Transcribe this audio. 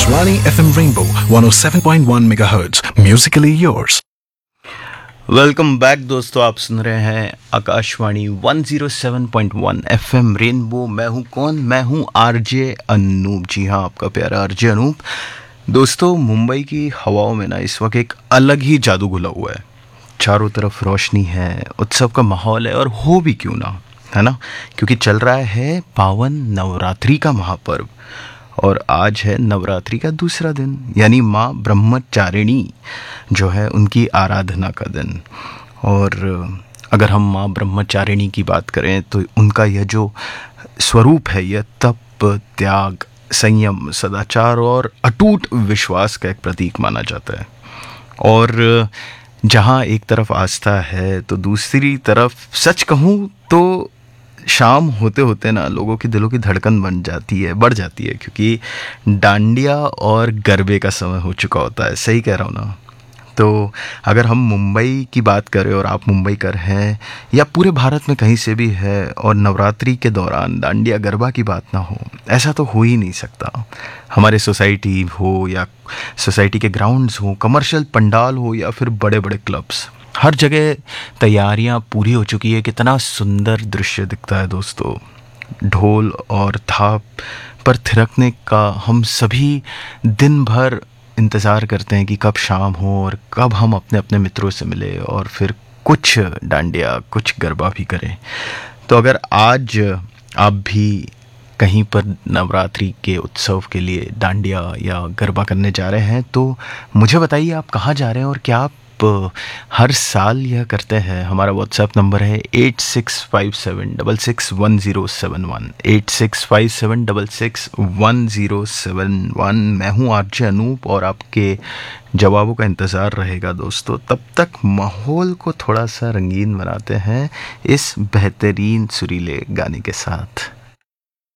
Akashvani FM Rainbow 107.1 MHz. Musically yours. Welcome back दोस्तों, आप सुन रहे हैं आकाशवाणी 107.1 FM रेनबो। मैं हूं कौन? मैं हूं आरजे अनूप। जी हाँ, आपका प्यारा आरजे अनूप। दोस्तों, मुंबई की हवाओं में ना इस वक्त एक अलग ही जादू घुला हुआ है। चारों तरफ रोशनी है, उत्सव का माहौल है, और हो भी क्यों ना, है ना, क्योंकि चल रहा है पावन नवरात्रि का महापर्व। और आज है नवरात्रि का दूसरा दिन, यानी माँ ब्रह्मचारिणी जो है उनकी आराधना का दिन। और अगर हम माँ ब्रह्मचारिणी की बात करें तो उनका यह जो स्वरूप है, यह तप, त्याग, संयम, सदाचार और अटूट विश्वास का एक प्रतीक माना जाता है। और जहाँ एक तरफ आस्था है तो दूसरी तरफ सच कहूँ तो शाम होते होते ना लोगों की दिलों की धड़कन बढ़ जाती है, क्योंकि डांडिया और गरबे का समय हो चुका होता है। सही कह रहा हूँ ना? तो अगर हम मुंबई की बात करें और आप मुंबई कर हैं या पूरे भारत में कहीं से भी है और नवरात्रि के दौरान डांडिया गरबा की बात ना हो, ऐसा तो हो ही नहीं सकता। हमारे सोसाइटी हो या सोसाइटी के ग्राउंड्स हो, कमर्शियल पंडाल हो या फिर बड़े बड़े क्लब्स, हर जगह तैयारियां पूरी हो चुकी है। कितना सुंदर दृश्य दिखता है दोस्तों। ढोल और थाप पर थिरकने का हम सभी दिन भर इंतज़ार करते हैं कि कब शाम हो और कब हम अपने अपने मित्रों से मिले और फिर कुछ डांडिया, कुछ गरबा भी करें। तो अगर आज आप भी कहीं पर नवरात्रि के उत्सव के लिए डांडिया या गरबा करने जा रहे हैं तो मुझे बताइए आप कहाँ जा रहे हैं और क्या आप हर साल यह करते हैं। हमारा व्हाट्सएप नंबर है 8657661071, 8657661071। मैं हूँ आरजे अनूप और आपके जवाबों का इंतज़ार रहेगा दोस्तों। तब तक माहौल को थोड़ा सा रंगीन बनाते हैं इस बेहतरीन सुरीले गाने के साथ।